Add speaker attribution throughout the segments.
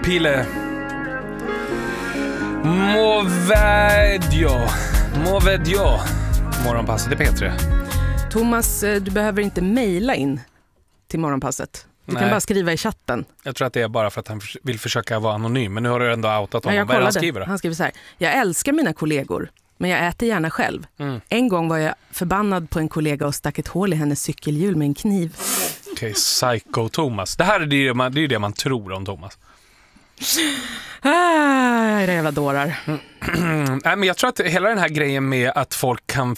Speaker 1: Pile. Movedio. Morgonpasset i P3.
Speaker 2: Thomas, du behöver inte mejla in till morgonpasset. Du kan bara skriva i chatten.
Speaker 1: Jag tror att det är bara för att han vill försöka vara anonym. Men nu har du ändå outat honom. Vad är det han skriver då?
Speaker 2: Han skriver så här: jag älskar mina kollegor, men jag äter gärna själv. En gång var jag förbannad på en kollega och stack ett hål i hennes cykelhjul med en kniv.
Speaker 1: Okej, psycho Thomas. Det här är det man tror om Thomas.
Speaker 2: Era jävla dårar.
Speaker 1: Nej, men jag tror att hela den här grejen med att folk kan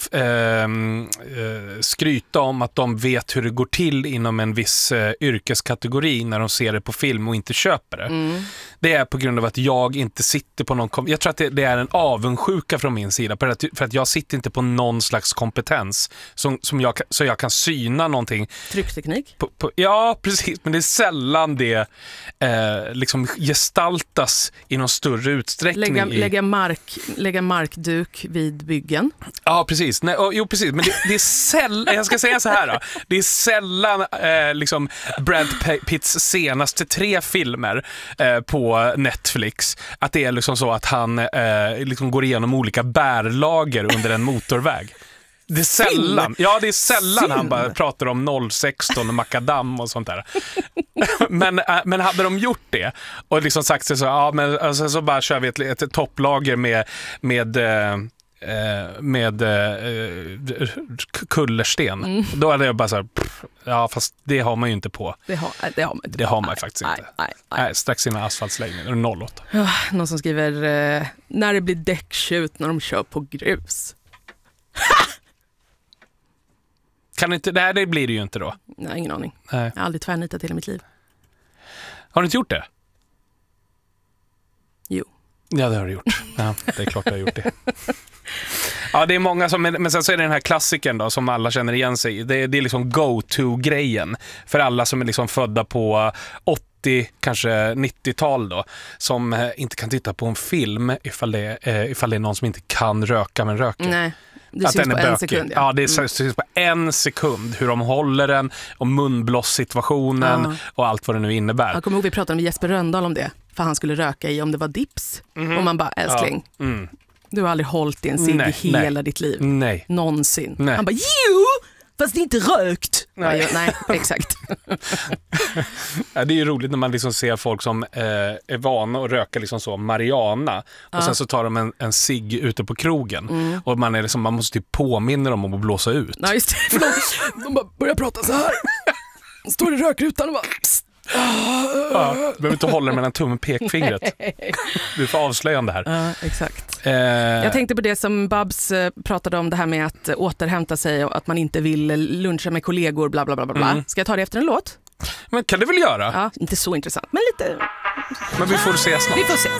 Speaker 1: skryta om att de vet hur det går till inom en viss yrkeskategori när de ser det på film och inte köper det. Det är på grund av att jag inte sitter på någon... Jag tror att det är en avundsjuka från min sida för att jag sitter inte på någon slags kompetens så jag kan syna någonting.
Speaker 2: Tryckteknik?
Speaker 1: Ja, precis. Men det är sällan det liksom gestaltas i någon större utsträckning.
Speaker 2: Lägga markduk vid byggen.
Speaker 1: Ja, precis. Jo, precis. Men det är sällan, jag ska säga så här då. Det är sällan liksom Brad Pitts senaste 3 filmer på Netflix att det är liksom så att han liksom går igenom olika bärlager under en motorväg. Det är sällan. Ja, det är sällan han bara pratar om 016 och makadam och sånt där. men hade de gjort det och liksom sagt så ja, men alltså, så bara kör vi ett topplager med kullersten. Då hade jag bara så här, ja, fast det har man ju inte på. Det har man faktiskt inte. Nej, strax innan asfaltsläggningen, 08.
Speaker 2: Någon som skriver när det blir däckskjut när de kör på grus.
Speaker 1: Kan inte, det blir det ju inte då.
Speaker 2: Nej, ingen aning.
Speaker 1: Nej.
Speaker 2: Jag har aldrig tvärnitat hela mitt liv.
Speaker 1: Har du inte gjort det?
Speaker 2: Jo.
Speaker 1: Ja, det har du gjort. Ja, det är klart du har gjort det. Ja, det är många som... Men sen så är det den här klassiken då, som alla känner igen sig i. Det är liksom go-to-grejen. För alla som är liksom födda på 80, kanske 90-tal då. Som inte kan titta på en film ifall det är någon som inte kan röka men röker.
Speaker 2: Nej. Det syns på en sekund.
Speaker 1: Ja, det syns på en sekund hur de håller den och munblåssituationen och allt vad det nu innebär.
Speaker 2: Jag kommer ihåg vi pratade med Jesper Rönndahl om det. För han skulle röka i om det var dips. Och man bara, älskling, du har aldrig hållit i en cigg i hela ditt liv.
Speaker 1: Nej.
Speaker 2: Någonsin.
Speaker 1: Nej.
Speaker 2: Han bara, jo! Fast det är inte rökt. Nej, exakt.
Speaker 1: Ja, det är ju roligt när man liksom ser folk som är vana att röka liksom så marijuana och sen så tar de en cigg ute på krogen och man måste typ påminna dem om att blåsa ut.
Speaker 2: Nej, just det. För de bara börjar prata så här. Står i rökrutan och bara...
Speaker 1: Ja, du behöver inte hålla mellan tummen och pekfingret. Du får avslöjande här.
Speaker 2: Ja, exakt. Jag tänkte på det som Babs pratade om, det här med att återhämta sig och att man inte vill luncha med kollegor, bla bla bla bla. Ska jag ta det efter en låt?
Speaker 1: Men kan det väl göra?
Speaker 2: Ja, inte så intressant, men lite.
Speaker 1: Men vi får se snart.
Speaker 2: Vi får se.